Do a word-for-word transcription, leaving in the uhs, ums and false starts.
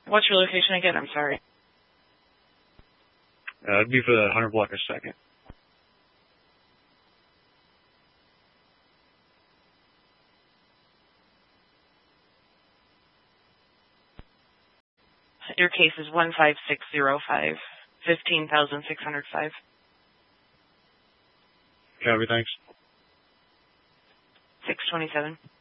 What's your location again? I'm sorry. Uh, it'd be for the one hundred block a second. Your case is one five six zero five, fifteen thousand six hundred five. Copy, thanks. six twenty-seven.